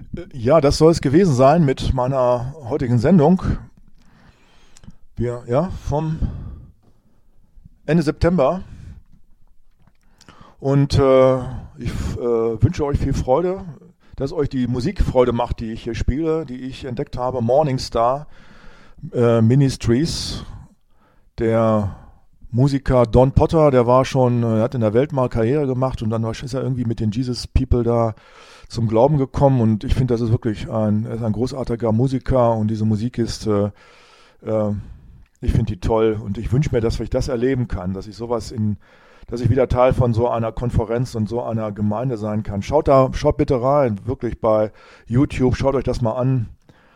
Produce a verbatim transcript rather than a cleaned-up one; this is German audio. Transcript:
Ja, das soll es gewesen sein mit meiner heutigen Sendung. Wir, ja, vom Ende September. Und äh, ich äh, wünsche euch viel Freude, dass euch die Musikfreude macht, die ich hier spiele, die ich entdeckt habe. Morningstar äh, Ministries. Der Musiker Don Potter, der war schon, er hat in der Welt mal Karriere gemacht und dann ist er irgendwie mit den Jesus People da zum Glauben gekommen und ich finde, das ist wirklich ein, er ist ein großartiger Musiker und diese Musik ist, äh, äh, ich finde die toll und ich wünsche mir, dass ich das erleben kann, dass ich sowas in, dass ich wieder Teil von so einer Konferenz und so einer Gemeinde sein kann. Schaut da, schaut bitte rein, wirklich bei YouTube, schaut euch das mal an.